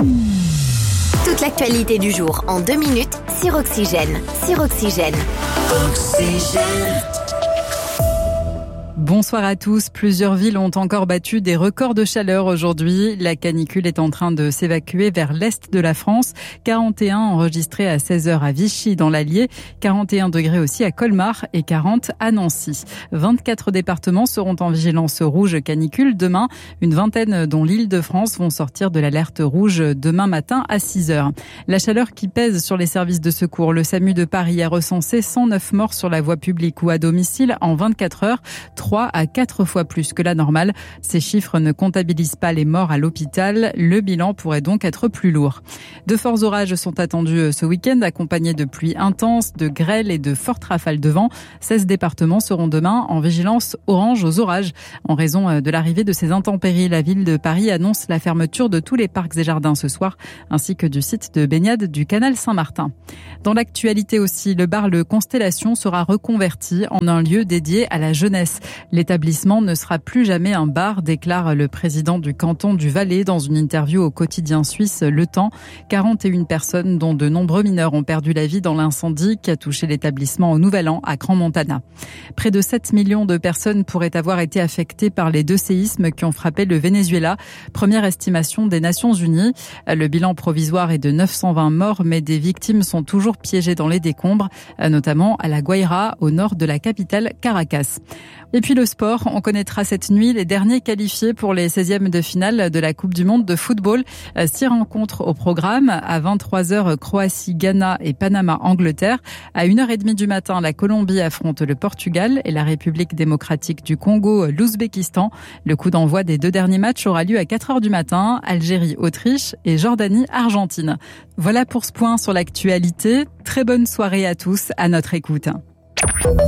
Toute l'actualité du jour en 2 minutes sur Oxygène. Bonsoir à tous. Plusieurs villes ont encore battu des records de chaleur aujourd'hui. La canicule est en train de s'évacuer vers l'est de la France. 41 enregistrés à 16h à Vichy dans l'Allier, 41 degrés aussi à Colmar et 40 à Nancy. 24 départements seront en vigilance rouge canicule demain. Une vingtaine dont l'Île-de-France vont sortir de l'alerte rouge demain matin à 6h. La chaleur qui pèse sur les services de secours. Le SAMU de Paris a recensé 109 morts sur la voie publique ou à domicile en 24 heures. 3 à 4 fois plus que la normale. Ces chiffres ne comptabilisent pas les morts à l'hôpital. Le bilan pourrait donc être plus lourd. De forts orages sont attendus ce week-end, accompagnés de pluies intenses, de grêle et de fortes rafales de vent. 16 départements seront demain en vigilance orange aux orages. En raison de l'arrivée de ces intempéries, la ville de Paris annonce la fermeture de tous les parcs et jardins ce soir, ainsi que du site de baignade du canal Saint-Martin. Dans l'actualité aussi, le bar Le Constellation sera reconverti en un lieu dédié à la jeunesse. L'établissement ne sera plus jamais un bar, déclare le président du canton du Valais dans une interview au quotidien suisse Le Temps. 41 personnes, dont de nombreux mineurs, ont perdu la vie dans l'incendie qui a touché l'établissement au Nouvel An à Crans-Montana. Près de 7 millions de personnes pourraient avoir été affectées par les 2 séismes qui ont frappé le Venezuela. Première estimation des Nations Unies. Le bilan provisoire est de 920 morts, mais des victimes sont toujours piégées dans les décombres, notamment à La Guaira, au nord de la capitale Caracas. Et puis le sport, on connaîtra cette nuit les derniers qualifiés pour les 16e de finale de la Coupe du Monde de football. 6 rencontres au programme. À 23h, Croatie, Ghana et Panama-Angleterre. À 1h30 du matin, la Colombie affronte le Portugal et la République démocratique du Congo, l'Ouzbékistan. Le coup d'envoi des 2 derniers matchs aura lieu à 4h du matin. Algérie-Autriche et Jordanie-Argentine. Voilà pour ce point sur l'actualité. Très bonne soirée à tous à notre écoute.